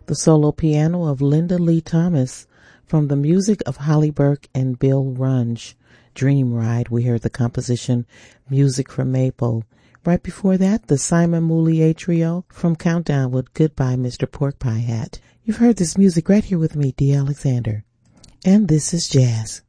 The solo piano of Linda Lee Thomas from the music of Holly Burke and Bill Runge. Dream Ride, we heard the composition Music from Maple. Right before that, the Simon Moulier Trio from Countdown with Goodbye Mr. Pork Pie Hat. You've heard this music right here with me, Dee Alexander. And this is jazz.